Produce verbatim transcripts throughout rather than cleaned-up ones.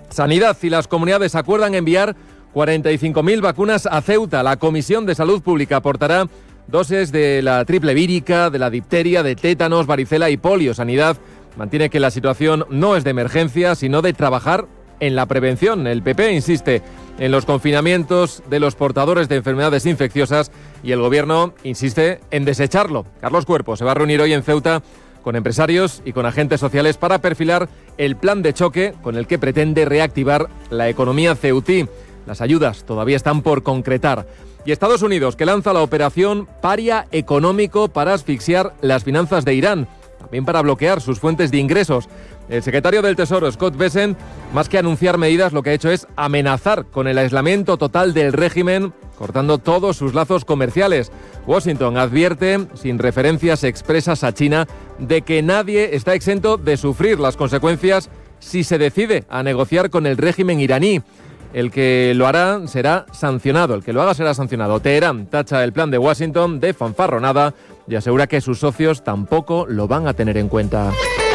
Sanidad y las comunidades acuerdan enviar cuarenta y cinco mil vacunas a Ceuta. La Comisión de Salud Pública aportará dosis de la triple vírica, de la difteria, de tétanos, varicela y polio. Sanidad mantiene que la situación no es de emergencia, sino de trabajar en la prevención. El P P insiste en los confinamientos de los portadores de enfermedades infecciosas y el Gobierno insiste en desecharlo. Carlos Cuerpo se va a reunir hoy en Ceuta con empresarios y con agentes sociales para perfilar el plan de choque con el que pretende reactivar la economía ceutí. Las ayudas todavía están por concretar. Y Estados Unidos, que lanza la operación Paria Económico para asfixiar las finanzas de Irán, también para bloquear sus fuentes de ingresos. El secretario del Tesoro, Scott Bessent, más que anunciar medidas, lo que ha hecho es amenazar con el aislamiento total del régimen, cortando todos sus lazos comerciales. Washington advierte, sin referencias expresas a China, de que nadie está exento de sufrir las consecuencias si se decide a negociar con el régimen iraní. El que lo hará será sancionado, el que lo haga será sancionado. Teherán tacha el plan de Washington de fanfarronada y asegura que sus socios tampoco lo van a tener en cuenta.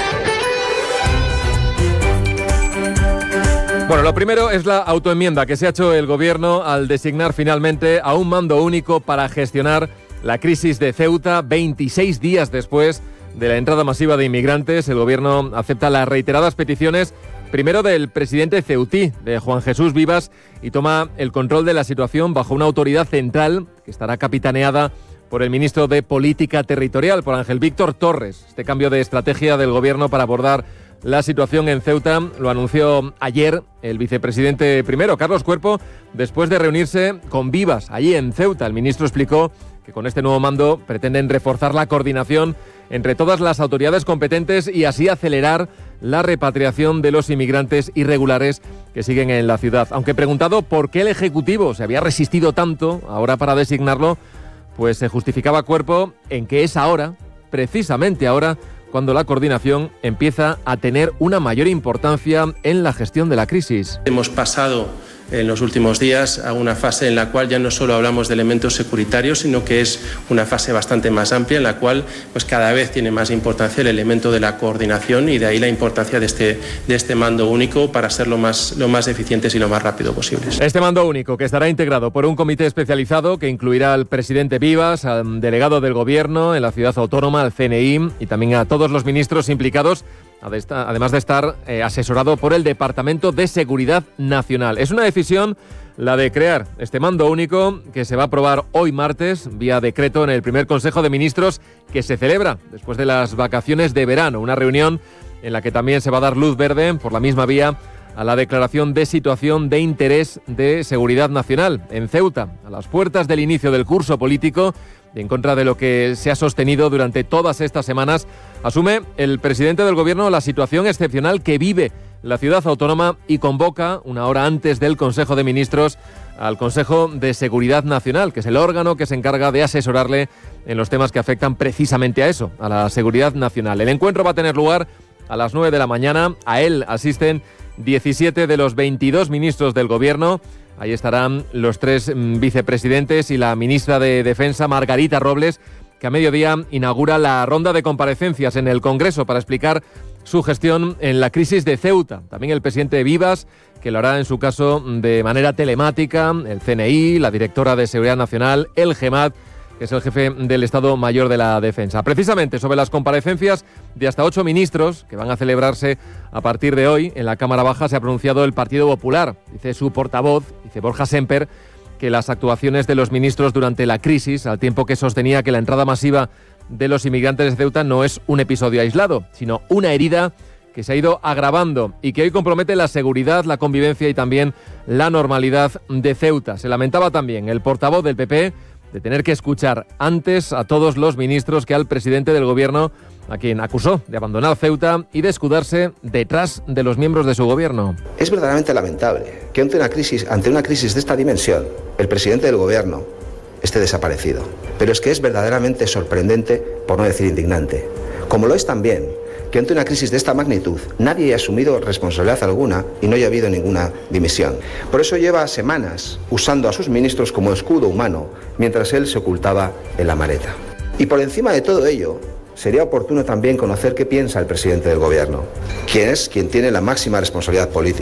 Bueno, lo primero es la autoenmienda que se ha hecho el Gobierno al designar finalmente a un mando único para gestionar la crisis de Ceuta. veintiséis días después de la entrada masiva de inmigrantes, el Gobierno acepta las reiteradas peticiones, primero del presidente ceutí, de Juan Jesús Vivas, y toma el control de la situación bajo una autoridad central que estará capitaneada por el ministro de Política Territorial, por Ángel Víctor Torres. Este cambio de estrategia del Gobierno para abordar la situación en Ceuta lo anunció ayer el vicepresidente primero, Carlos Cuerpo, después de reunirse con Vivas allí en Ceuta. El ministro explicó que con este nuevo mando pretenden reforzar la coordinación entre todas las autoridades competentes y así acelerar la repatriación de los inmigrantes irregulares que siguen en la ciudad. Aunque preguntado por qué el Ejecutivo se había resistido tanto ahora para designarlo, pues se justificaba Cuerpo en que es ahora, precisamente ahora, cuando la coordinación empieza a tener una mayor importancia en la gestión de la crisis. Hemos pasado en los últimos días a una fase en la cual ya no solo hablamos de elementos securitarios, sino que es una fase bastante más amplia en la cual pues cada vez tiene más importancia el elemento de la coordinación y de ahí la importancia de este, de este mando único para ser lo más, lo más eficientes y lo más rápido posibles. Este mando único que estará integrado por un comité especializado que incluirá al presidente Vivas, al delegado del Gobierno en la ciudad autónoma, al C N I y también a todos los ministros implicados, además de estar eh, asesorado por el Departamento de Seguridad Nacional. Es una decisión la de crear este mando único que se va a aprobar hoy martes vía decreto en el primer Consejo de Ministros que se celebra después de las vacaciones de verano. Una reunión en la que también se va a dar luz verde por la misma vía a la declaración de situación de interés de seguridad nacional en Ceuta, a las puertas del inicio del curso político. En contra de lo que se ha sostenido durante todas estas semanas, asume el presidente del Gobierno la situación excepcional que vive la ciudad autónoma y convoca, una hora antes del Consejo de Ministros, al Consejo de Seguridad Nacional, que es el órgano que se encarga de asesorarle en los temas que afectan precisamente a eso, a la seguridad nacional. El encuentro va a tener lugar a las nueve de la mañana. A él asisten diecisiete de los veintidós ministros del Gobierno. Ahí estarán los tres vicepresidentes y la ministra de Defensa, Margarita Robles, que a mediodía inaugura la ronda de comparecencias en el Congreso para explicar su gestión en la crisis de Ceuta. También el presidente Vivas, que lo hará en su caso de manera telemática, el C N I, la directora de Seguridad Nacional, el GEMAT, que es el jefe del Estado Mayor de la Defensa. Precisamente sobre las comparecencias de hasta ocho ministros que van a celebrarse a partir de hoy en la Cámara Baja se ha pronunciado el Partido Popular. Dice su portavoz, dice Borja Semper, que las actuaciones de los ministros durante la crisis, al tiempo que sostenía que la entrada masiva de los inmigrantes de Ceuta no es un episodio aislado, sino una herida que se ha ido agravando y que hoy compromete la seguridad, la convivencia y también la normalidad de Ceuta. Se lamentaba también el portavoz del P P de tener que escuchar antes a todos los ministros que al presidente del Gobierno, a quien acusó de abandonar Ceuta y de escudarse detrás de los miembros de su gobierno. Es verdaderamente lamentable que ante una crisis, ante una crisis de esta dimensión, el presidente del Gobierno esté desaparecido. Pero es que es verdaderamente sorprendente, por no decir indignante. Como lo es también que ante una crisis de esta magnitud nadie haya asumido responsabilidad alguna y no haya habido ninguna dimisión. Por eso lleva semanas usando a sus ministros como escudo humano mientras él se ocultaba en la maleta. Y por encima de todo ello, sería oportuno también conocer qué piensa el presidente del Gobierno, quien es quien tiene la máxima responsabilidad política.